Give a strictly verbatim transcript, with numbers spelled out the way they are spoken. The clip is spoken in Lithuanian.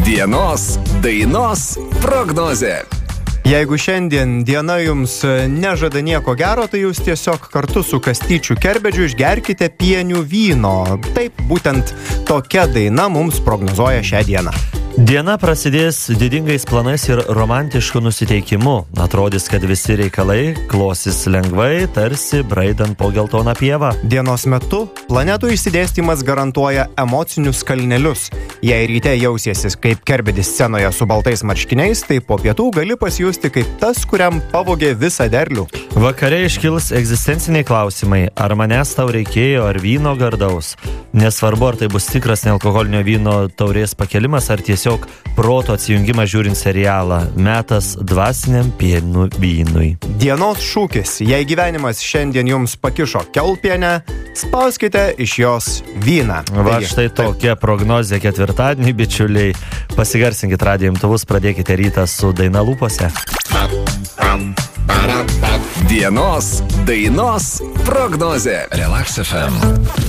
Dienos dainos prognozė. Jeigu šiandien diena jums nežada nieko gero, tai jūs tiesiog kartu su Kastyčiu Kerbedžiu išgerkite pienių vyno. Taip, būtent tokia daina mums prognozuoja šią dieną. Diena prasidės didingais planais ir romantišku nusiteikimu. Atrodys, kad visi reikalai klosis lengvai, tarsi braidant po geltoną pievą. Dienos metu planetų išsidėstymas garantuoja emocinius kalnelius. Jei ryte jausiesi kaip Kerbedis scenoje su baltais marškiniais, tai po pietų gali pasijusti kaip tas, kuriam pavogė visą derlių. Vakare iškils egzistenciniai klausimai. Ar manęs tau reikėjo, ar vyno gardaus? Nesvarbu, ar tai bus tikras nealkoholinio vyno taurės pakelimas, ar tiesiog proto atsijungimas žiūrint serialą. Metas dvasiniam pienų vynui. Dienos šūkis. Jei gyvenimas šiandien jums pakišo kiaulpienę, spauskite iš jos vyną. Va štai tokia prognozė ketvirtadienį, bičiuliai. Pasigarsinkit radijo imtuvus, pradėkite rytą su daina lūpose. Dienos dainos prognozė. Relax F M.